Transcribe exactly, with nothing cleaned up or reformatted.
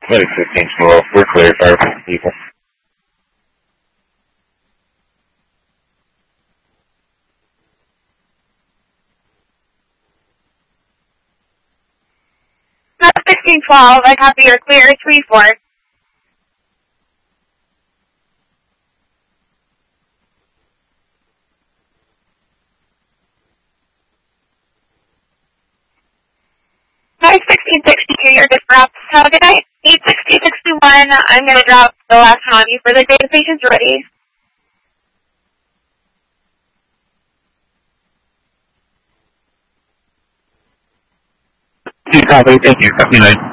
Medic fifteen twelve, we're clear, fire people. sixteen twelve, I copy your clear, three four. Hi, sixteen sixty-two, you're just dropped. Have a good night. eight sixty sixty-one, I'm going to drop the last one on you for the day the patient's ready. Copy, thank you. Happy night.